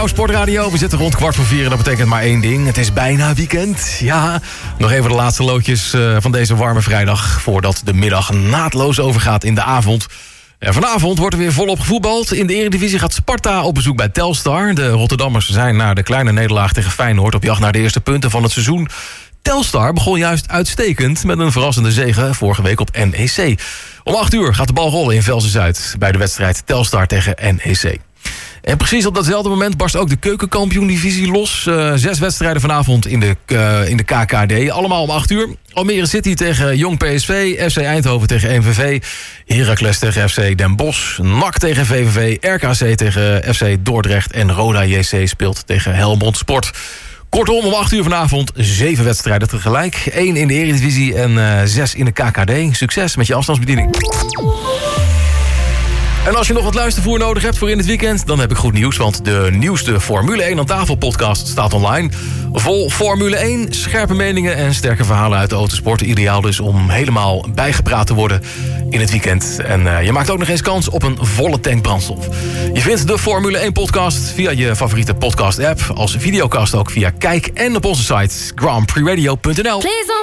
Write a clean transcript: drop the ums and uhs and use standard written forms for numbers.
Sportradio, we zitten rond 3:15 en dat betekent maar één ding. Het is bijna weekend. Ja, nog even de laatste loodjes van deze warme vrijdag, voordat de middag naadloos overgaat in de avond. En vanavond wordt er weer volop gevoetbald. In de Eredivisie gaat Sparta op bezoek bij Telstar. De Rotterdammers zijn na de kleine nederlaag tegen Feyenoord op jacht naar de eerste punten van het seizoen. Telstar begon juist uitstekend met een verrassende zege vorige week op NEC. Om 8:00 gaat de bal rollen in Velsen-Zuid bij de wedstrijd Telstar tegen NEC. En precies op datzelfde moment barst ook de keukenkampioen-divisie los. 6 wedstrijden vanavond in de KKD. Allemaal om 8:00. Almere City tegen Jong PSV. FC Eindhoven tegen MVV. Heracles tegen FC Den Bosch. NAC tegen VVV. RKC tegen FC Dordrecht. En Roda JC speelt tegen Helmond Sport. Kortom, om 8:00 vanavond 7 wedstrijden tegelijk. 1 in de Eredivisie en 6 in de KKD. Succes met je afstandsbediening. En als je nog wat luistervoer nodig hebt voor in het weekend, dan heb ik goed nieuws, want de nieuwste Formule 1 aan tafel podcast staat online. Vol Formule 1, scherpe meningen en sterke verhalen uit de autosport. Ideaal dus om helemaal bijgepraat te worden in het weekend. En je maakt ook nog eens kans op een volle tank brandstof. Je vindt de Formule 1 podcast via je favoriete podcast app, als videocast ook via Kijk en op onze site grandprixradio.nl.